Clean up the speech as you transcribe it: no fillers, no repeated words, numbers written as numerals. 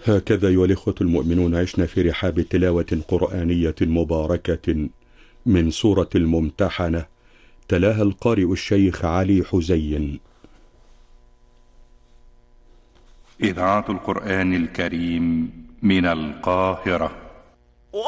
هكذا أيها الإخوة المؤمنون عشنا في رحاب تلاوة قرآنية مباركة من سورة الممتحنة، تلاها القارئ الشيخ علي حزين. إذاعة القرآن الكريم من القاهرة.